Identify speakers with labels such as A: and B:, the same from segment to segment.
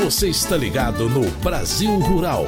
A: Você está ligado no Brasil Rural.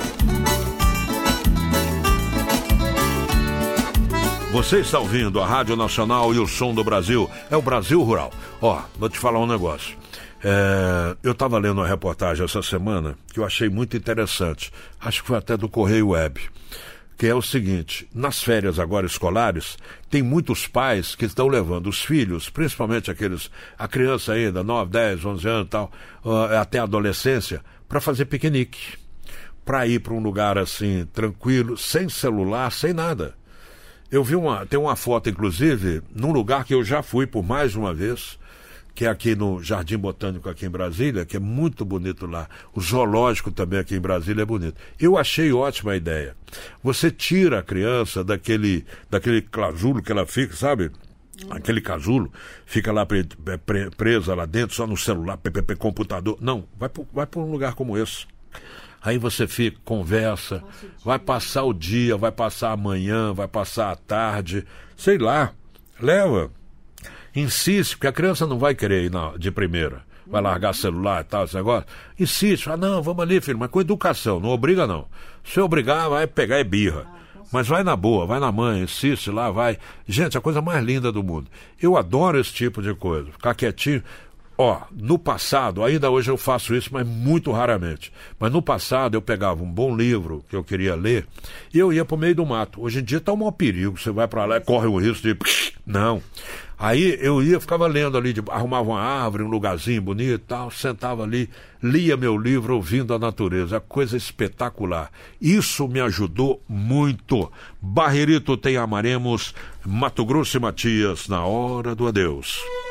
B: Você está ouvindo a Rádio Nacional e o Som do Brasil. É o Brasil Rural. Ó, vou te falar um negócio. Eu estava lendo uma reportagem essa semana que eu achei muito interessante. Acho que foi até do Correio Web. Que é o seguinte, nas férias agora escolares, tem muitos pais que estão levando os filhos, principalmente a criança ainda, 9, 10, 11 anos e tal, até a adolescência, para fazer piquenique. Para ir para um lugar assim, tranquilo, sem celular, sem nada. Eu vi tem uma foto, inclusive, num lugar que eu já fui por mais uma vez, que é aqui no Jardim Botânico aqui em Brasília, que é muito bonito lá. O zoológico também aqui em Brasília é bonito. Eu achei ótima a ideia. Você tira a criança daquele casulo que ela fica, sabe? Aquele casulo, fica lá presa lá dentro, só no celular, computador. Não, vai para um lugar como esse. Aí você fica, conversa, vai passar o dia, vai passar a manhã, vai passar a tarde, sei lá, leva. Insiste, porque a criança não vai querer ir de primeira. Vai largar celular e tal, esse negócio. Insiste, não, vamos ali, filho, mas com educação, não obriga não. Se obrigar, vai pegar é birra. Mas vai na boa, vai na mãe, insiste lá, vai. Gente, a coisa mais linda do mundo. Eu adoro esse tipo de coisa, ficar quietinho. No passado, ainda hoje eu faço isso, mas muito raramente. Mas no passado eu pegava um bom livro que eu queria ler e eu ia pro meio do mato. Hoje em dia tá um maior perigo, você vai para lá e corre o risco de... Não. Aí eu ficava lendo ali, arrumava uma árvore, um lugarzinho bonito e tal, sentava ali, lia meu livro ouvindo a natureza, coisa espetacular. Isso me ajudou muito. Barreirito tem Amaremos, Mato Grosso e Matias, na hora do adeus.